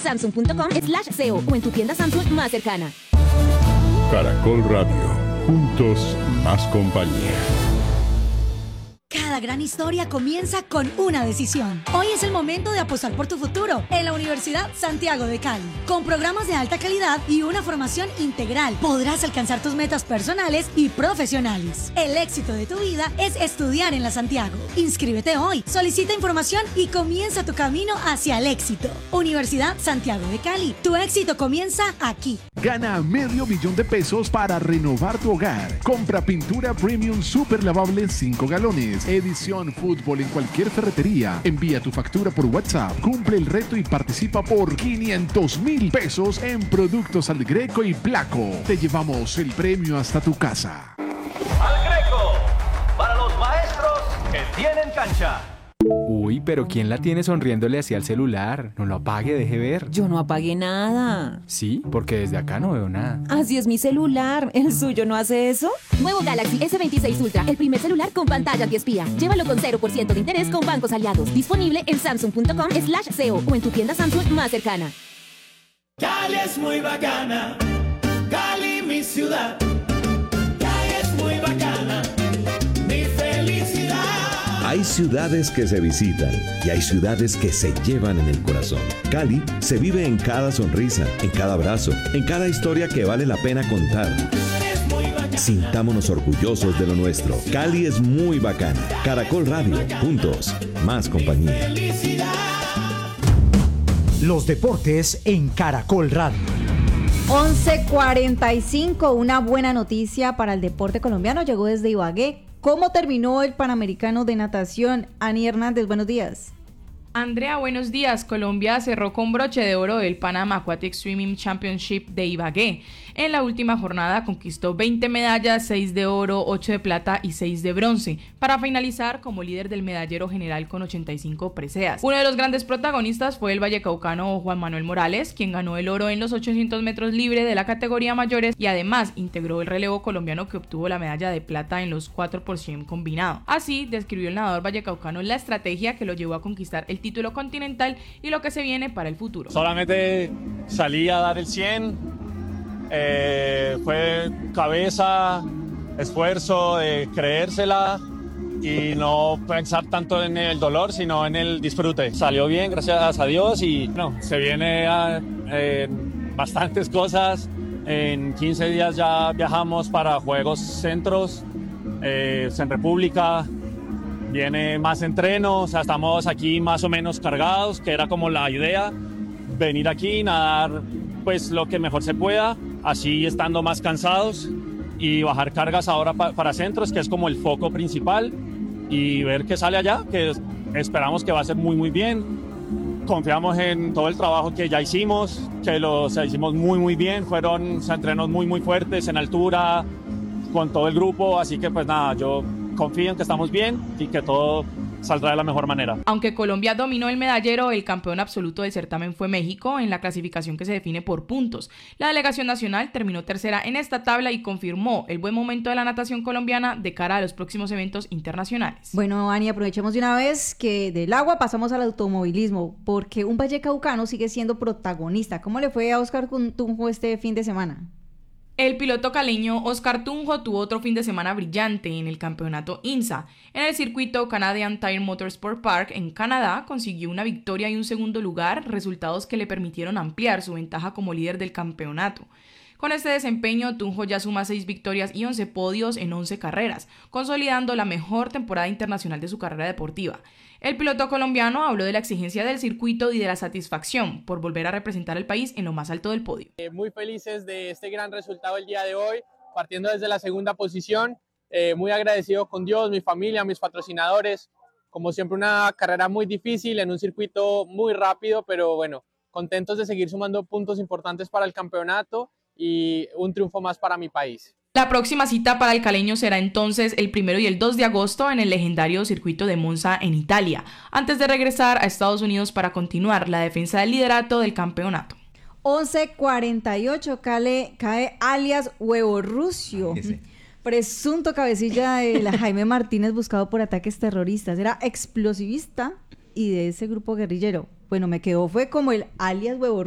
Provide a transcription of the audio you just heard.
samsung.com/SEO o en tu tienda Samsung más cercana. Caracol Radio. Juntos, más compañía. Cada gran historia comienza con una decisión. Hoy es el momento de apostar por tu futuro en la Universidad Santiago de Cali. Con programas de alta calidad y una formación integral, podrás alcanzar tus metas personales y profesionales. El éxito de tu vida es estudiar en la Santiago. Inscríbete hoy, solicita información y comienza tu camino hacia el éxito. Universidad Santiago de Cali. Tu éxito comienza aquí. Gana $500,000 para renovar tu hogar. Compra pintura premium super lavable 5 galones. Edición fútbol en cualquier ferretería. Envía tu factura por WhatsApp. Cumple el reto y participa por $500,000 en productos Al Greco y Placo. Te llevamos el premio hasta tu casa. Al Greco, para los maestros que tienen cancha. Uy, pero ¿quién la tiene sonriéndole hacia el celular? No lo apague, deje ver. Yo no apagué nada. Sí, porque desde acá no veo nada. Así es mi celular. ¿El suyo no hace eso? Nuevo Galaxy S26 Ultra, el primer celular con pantalla antiespía. Llévalo con 0% de interés con bancos aliados. Disponible en samsung.com/SEO o en tu tienda Samsung más cercana. Cali es muy bacana. Cali, mi ciudad. Cali es muy bacana. Mi felicidad. Hay ciudades que se visitan y hay ciudades que se llevan en el corazón. Cali se vive en cada sonrisa, en cada abrazo, en cada historia que vale la pena contar. Sintámonos orgullosos de lo nuestro. Cali es muy bacana. Caracol Radio, juntos, más compañía. Los deportes en Caracol Radio. 11:45, una buena noticia para el deporte colombiano llegó desde Ibagué. ¿Cómo terminó el Panamericano de Natación? Ani Hernández, buenos días. Andrea, buenos días. Colombia cerró con broche de oro el Panama Aquatic Swimming Championship de Ibagué. En la última jornada conquistó 20 medallas, 6 de oro, 8 de plata y 6 de bronce, para finalizar como líder del medallero general con 85 preseas. Uno de los grandes protagonistas fue el vallecaucano Juan Manuel Morales, quien ganó el oro en los 800 metros libre de la categoría mayores y además integró el relevo colombiano que obtuvo la medalla de plata en los 4x100 combinado. Así describió el nadador vallecaucano la estrategia que lo llevó a conquistar el título continental y lo que se viene para el futuro. Solamente salí a dar el 100, fue cabeza, esfuerzo de creérsela y no pensar tanto en el dolor, sino en el disfrute. Salió bien, gracias a Dios, y no, se viene bastantes cosas. En 15 días ya viajamos para Juegos Centros en República. Viene más entreno, o sea, estamos aquí más o menos cargados, que era como la idea, venir aquí, nadar pues lo que mejor se pueda, así estando más cansados, y bajar cargas ahora para centros, que es como el foco principal, y ver qué sale allá, que esperamos que va a ser muy muy bien. Confiamos en todo el trabajo que ya hicimos, que hicimos muy muy bien, fueron entrenos muy muy fuertes en altura, con todo el grupo, así que pues nada, yo confío en que estamos bien y que todo saldrá de la mejor manera. Aunque Colombia dominó el medallero, el campeón absoluto del certamen fue México en la clasificación que se define por puntos. La delegación nacional terminó tercera en esta tabla y confirmó el buen momento de la natación colombiana de cara a los próximos eventos internacionales. Bueno, Ani, aprovechemos de una vez que del agua pasamos al automovilismo, porque un vallecaucano sigue siendo protagonista. ¿Cómo le fue a Oscar Tunjo este fin de semana? El piloto caleño Oscar Tunjo tuvo otro fin de semana brillante en el campeonato INSA. En el circuito Canadian Tire Motorsport Park en Canadá consiguió una victoria y un segundo lugar, resultados que le permitieron ampliar su ventaja como líder del campeonato. Con este desempeño, Tunjo ya suma 6 victorias y 11 podios en 11 carreras, consolidando la mejor temporada internacional de su carrera deportiva. El piloto colombiano habló de la exigencia del circuito y de la satisfacción por volver a representar al país en lo más alto del podio. Muy felices de este gran resultado el día de hoy, partiendo desde la segunda posición, muy agradecido con Dios, mi familia, mis patrocinadores. Como siempre, una carrera muy difícil en un circuito muy rápido, pero bueno, contentos de seguir sumando puntos importantes para el campeonato y un triunfo más para mi país. La próxima cita para el caleño será entonces el 1 y el 2 de agosto en el legendario circuito de Monza en Italia, antes de regresar a Estados Unidos para continuar la defensa del liderato del campeonato. 11:48, cae alias Huevo Rucio, presunto cabecilla de la Jaime Martínez buscado por ataques terroristas. Era explosivista y de ese grupo guerrillero. Bueno, me quedó fue como el alias Huevo